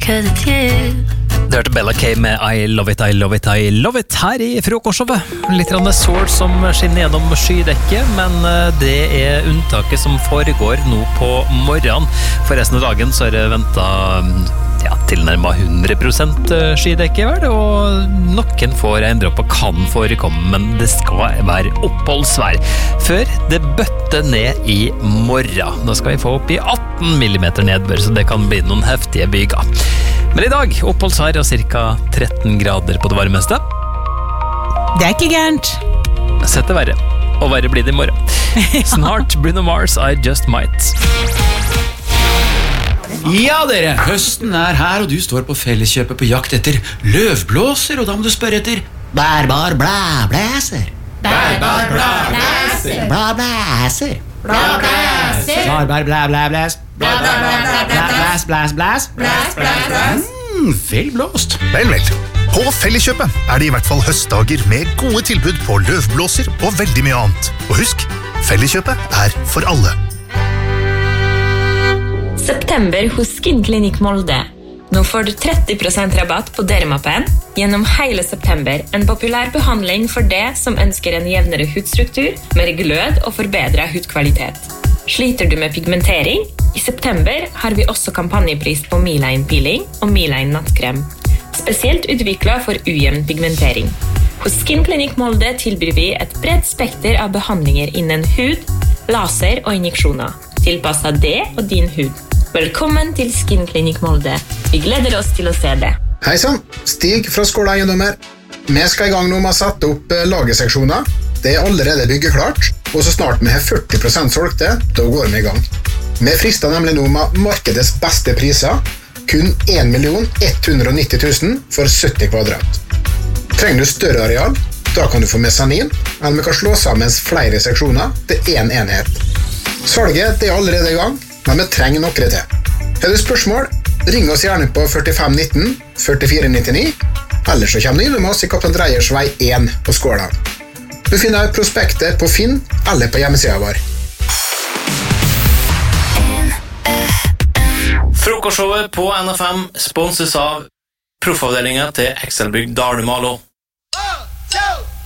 'cause it's you. Du hørte Bella K med I Love It, I Love It, I Love It her i Frokostshowet. Litt sol som skinner gjennom skydekket, men det unntaket som foregår nå på morgenen. For resten av dagen så det ventet tilnærmet 100% skydekke vel, og noen får regndråper kan forekomme, men det skal være oppholdsvær før det bøtter ned i morgen. Da skal vi få opp i 18 millimeter nedbør, så det kan bli noen heftige byger. Men i dag, oppholdsvær og cirka 13 grader på det varmeste. Det ikke gærent. Sett det verre, og verre blir det i morgen. Snart Bruno Mars, I Just Might. Ja dere, høsten her, og du står på Felleskjøpet på jakt etter løvblåser, og da må du spørre etter bærbar blæblæser. Bærbar blæblæser. Blæblæser. Blæblæser. Bærbar blæblæblæs. Blæs, blæs, blæs. Vel blåst. Vel. På Felleskjøpet det i hvert fall høstdager med gode tilbud på løvblåser og veldig mye annet. Og husk, Felleskjøpet for alle. September hos Skinklinikk Molde. Nå får du 30% rabatt på Dermapen gjennom hele september. En populær behandling for det som ønsker en jevnere hudstruktur, mer glød og forbedret hudkvalitet. Sliter du med pigmentering? I september har vi også kampanjepris på Miline Peeling og Miline Nattkrem. Spesielt utviklet for ujevn pigmentering. Hos Skinklinikk Molde tilbyr vi et bredt spekter av behandlinger innen hud, laser og injeksjoner. Tilpasset det og din hud. Velkommen til Skinklinikk Molde. Vi gleder oss til å se det. Hei sann, Stig fra Skåla Eiendommer. Vi skal i gang nå med å sette opp lagerseksjoner. Det allerede byggeklart, og så snart vi har 40% solgte, da går vi i gang. Vi frister nemlig nå med markedets beste priser, kun 1.190 000 for 70 kvadrat. Trenger du større areal, da kan du få mesanin, eller vi kan slå sammen flere seksjoner til en enhet. Salget det allerede i gang, men vi trenger noe til. Har du spørsmål, ring oss gjerne på 4519 4499, eller så kommer du innom oss i Kaptein Dreyers vei 1 på Skåla. Du finner prospektet på Finn eller på hjemmesiden vår. Frokostshowet på NFM sponses av proffavdelingen til Excelbygg Dalumalo.